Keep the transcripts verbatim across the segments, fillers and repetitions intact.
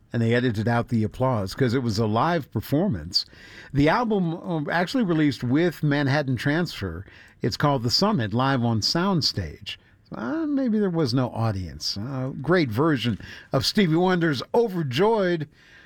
and they edited out the applause because it was a live performance. The album um, actually released with Manhattan Transfer. It's called The Summit, live on Soundstage. Uh, maybe there was no audience. Uh, great version of Stevie Wonder's Overjoyed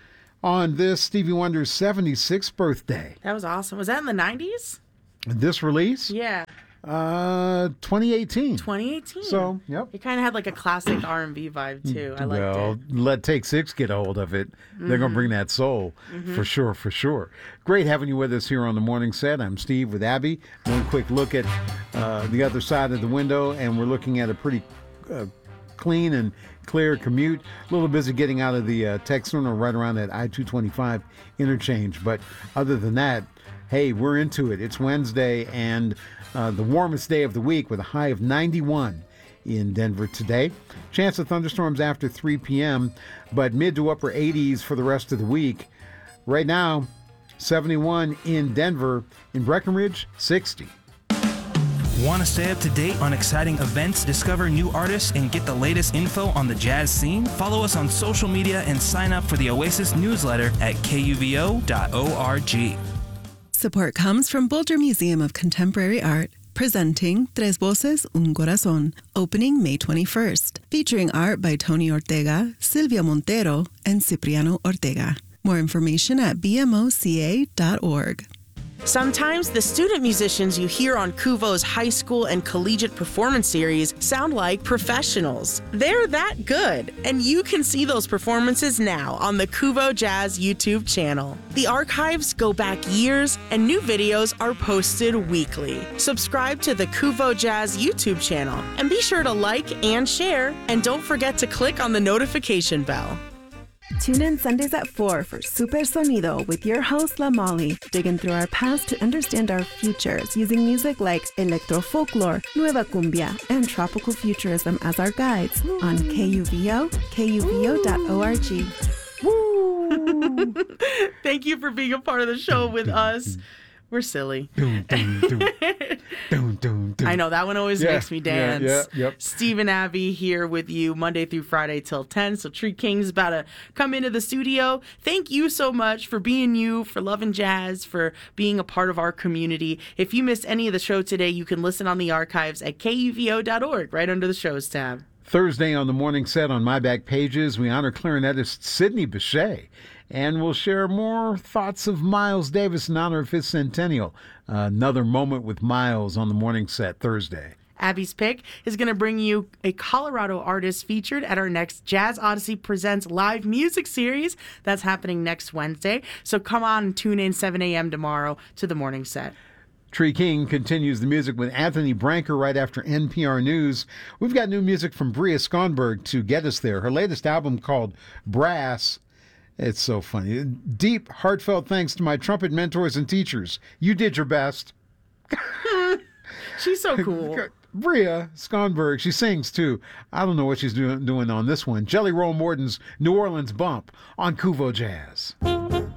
on this Stevie Wonder's seventy-sixth birthday. That was awesome. Was that in the nineties? This release? Yeah. Uh, twenty eighteen. twenty eighteen. So, yep. It kind of had like a classic R and B vibe too. I liked well, it. let Take Six get a hold of it. Mm-hmm. They're going to bring that soul mm-hmm. for sure, for sure. Great having you with us here on the morning set. I'm Steve with Abby. One quick look at uh, the other side of the window, and we're looking at a pretty uh, clean and clear commute. A little busy getting out of the uh, tech center right around that I two twenty-five interchange. But other than that, hey, we're into it. It's Wednesday, and uh, the warmest day of the week with a high of ninety-one in Denver today. Chance of thunderstorms after three p.m., but mid to upper eighties for the rest of the week. Right now, seventy-one in Denver. In Breckenridge, sixty. Want to stay up to date on exciting events, discover new artists, and get the latest info on the jazz scene? Follow us on social media and sign up for the Oasis newsletter at K U V O dot org. Support comes from Boulder Museum of Contemporary Art, presenting Tres Voces, Un Corazón, opening May twenty-first, featuring art by Tony Ortega, Silvia Montero, and Cipriano Ortega. More information at b m o c a dot org. Sometimes the student musicians you hear on Kuvo's high school and collegiate performance series sound like professionals. They're that good, and you can see those performances now on the Kuvo Jazz YouTube channel. The archives go back years, and new videos are posted weekly. Subscribe to the Kuvo Jazz YouTube channel, and be sure to like and share, and don't forget to click on the notification bell. Tune in Sundays at four for Super Sonido with your host, La Molly, digging through our past to understand our futures using music like electro folklore, nueva cumbia, and tropical futurism as our guides on K U V O, K U V O dot org. Woo! Thank you for being a part of the show with us. We're silly. Doom, doom, doom. Doom, doom, doom. I know, that one always yeah, makes me dance. Yeah, yeah, yep. Steve and Abby here with you Monday through Friday till ten. So Tree King's about to come into the studio. Thank you so much for being you, for loving jazz, for being a part of our community. If you missed any of the show today, you can listen on the archives at K U V O dot org, right under the shows tab. Thursday on the morning set on My Back Pages, we honor clarinetist Sidney Bechet, and we'll share more thoughts of Miles Davis in honor of his centennial. Uh, another moment with Miles on the morning set Thursday. Abby's Pick is going to bring you a Colorado artist featured at our next Jazz Odyssey Presents live music series. That's happening next Wednesday. So come on and tune in seven a.m. tomorrow to the morning set. Tree King continues the music with Anthony Branker right after N P R News. We've got new music from Bria Skonberg to get us there. Her latest album called Brass. It's so funny. Deep, heartfelt thanks to my trumpet mentors and teachers. You did your best. She's so cool. Bria Skonberg, she sings too. I don't know what she's doing, doing on this one. Jelly Roll Morton's New Orleans Bump on Kuvo Jazz.